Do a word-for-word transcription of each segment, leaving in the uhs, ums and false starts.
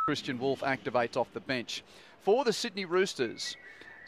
Christian Wolf activates off the bench. For the Sydney Roosters,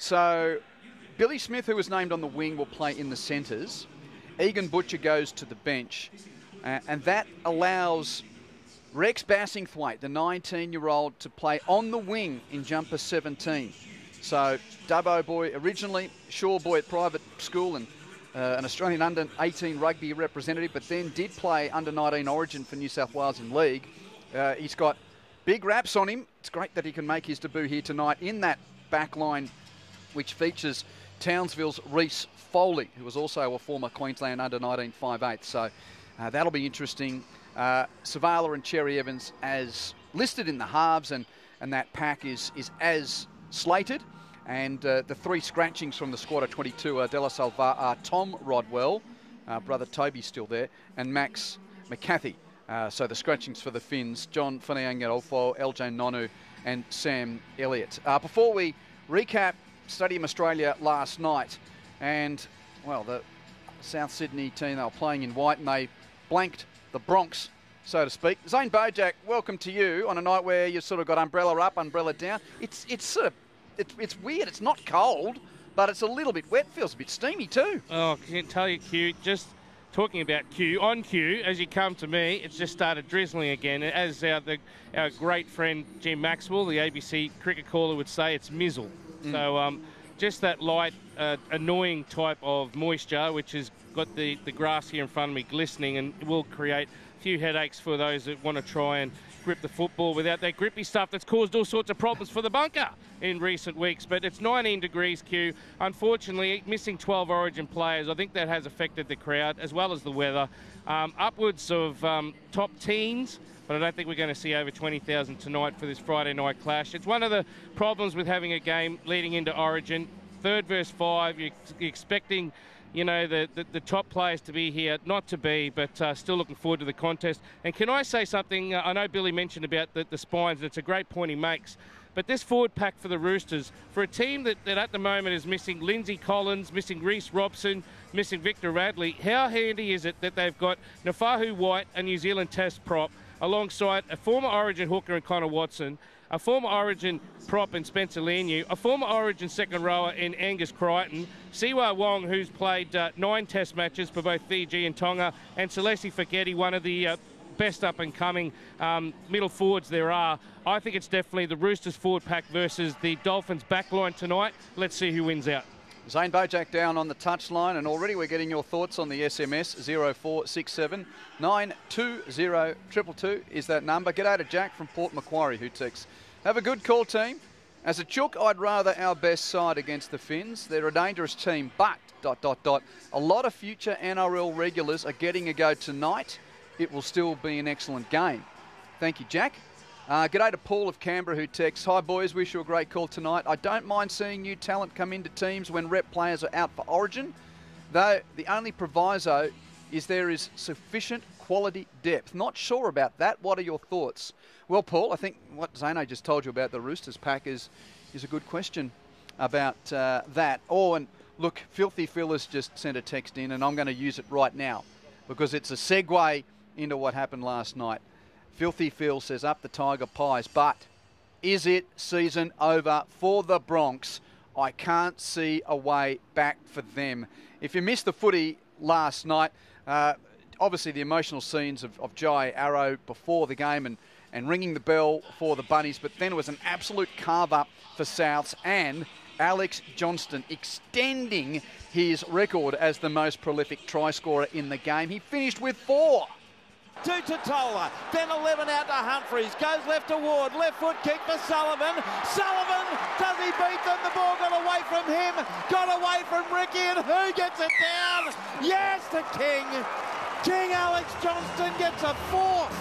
so Billy Smith, who was named on the wing, will play in the centres. Egan Butcher goes to the bench, uh, and that allows Rex Bassingthwaite, the nineteen-year-old, to play on the wing in jumper seventeen. So Dubbo boy, originally Shaw boy at private school and uh, an Australian under eighteen rugby representative, but then did play under nineteen Origin for New South Wales in league. Uh, he's got big raps on him. It's great that he can make his debut here tonight in that back line, which features Townsville's Reece Foley, who was also a former Queensland under nineteen five eight. So uh, that'll be interesting. Uh, Savala and Cherry Evans as listed in the halves, and, and that pack is, is as slated. And uh, the three scratchings from the squad of twenty-two are Della Salva, are Tom Rodwell, uh, brother Toby's still there, and Max McCarthy. Uh, so the scratchings for the Finns, John Whangangarofo, L J Nonu and Sam Elliott. Uh, before we recap Stadium Australia last night, and, well, the South Sydney team, they were playing in white and they blanked the Bronx, so to speak. Zane Bojack, welcome to you on a night where you've sort of got umbrella up, umbrella down. It's it's sort of, it's, it's weird. It's not cold, but it's a little bit wet. Feels a bit steamy too. Oh, I can't tell you, Q, just talking about Q, on Q, as you come to me, it's just started drizzling again. As our, the, our great friend Jim Maxwell, the A B C cricket caller, would say, it's mizzle. Mm. So um, just that light, uh, annoying type of moisture, which has got the, the grass here in front of me glistening, and will create a few headaches for those that want to try and grip the football without that grippy stuff that's caused all sorts of problems for the bunker in recent weeks. But it's nineteen degrees, Q. Unfortunately, missing twelve Origin players, I think that has affected the crowd as well as the weather. Um, upwards of um, top teens, but I don't think we're going to see over twenty thousand tonight for this Friday night clash. It's one of the problems with having a game leading into Origin. Third versus five, you're expecting, you know, the, the, the top players to be here, not to be, but uh, still looking forward to the contest. And can I say something? Uh, I know Billy mentioned about the, the spines, and it's a great point he makes, but this forward pack for the Roosters, for a team that, that at the moment is missing Lindsay Collins, missing Reece Robson, missing Victor Radley, how handy is it that they've got Nafahu White, a New Zealand Test prop, alongside a former Origin hooker in Connor Watson, a former Origin prop in Spencer Laniu, a former Origin second rower in Angus Crichton, Siwa Wong, who's played uh, nine test matches for both Fiji and Tonga, and Celeste Faghetti, one of the uh, best up-and-coming um, middle forwards there are. I think it's definitely the Roosters forward pack versus the Dolphins backline tonight. Let's see who wins out. Zane Bojack down on the touchline, and already we're getting your thoughts on the S M S. zero four six seven nine two zero two two two is that number. G'day to Jack from Port Macquarie, who texts, have a good call, team. As a chook, I'd rather our best side against the Finns. They're a dangerous team, but, dot, dot, dot, a lot of future N R L regulars are getting a go tonight. It will still be an excellent game. Thank you, Jack. Uh, g'day to Paul of Canberra, who texts, hi boys, wish you a great call tonight. I don't mind seeing new talent come into teams when rep players are out for Origin, though the only proviso is there is sufficient quality depth. Not sure about that. What are your thoughts? Well, Paul, I think what Zano just told you about the Roosters pack is, is a good question about uh, that. Oh, and look, Filthy Phil has just sent a text in, and I'm going to use it right now because it's a segue into what happened last night. Filthy Phil says, up the Tiger Pies, but is it season over for the Bronx? I can't see a way back for them. If you missed the footy last night, uh, obviously the emotional scenes of, of Jai Arrow before the game and, and ringing the bell for the Bunnies, but then it was an absolute carve-up for Souths, and Alex Johnston extending his record as the most prolific try scorer in the game. He finished with four. To Totola, then eleven out to Humphreys, goes left to Ward, left foot kick for Sullivan. Sullivan, does he beat them? The ball got away from him, got away from Ricky, and who gets it down? Yes, to King. King Alex Johnston gets a fourth.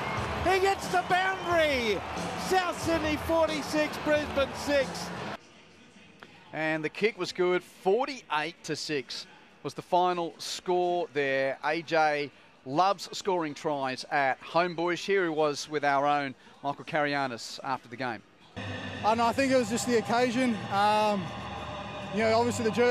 He gets the boundary. South Sydney forty-six, Brisbane six. And the kick was good, forty-eight to six was the final score there. A J loves scoring tries at Homebush. Here he was with our own Michael Carianis after the game. And I think it was just the occasion. Um, you know, obviously the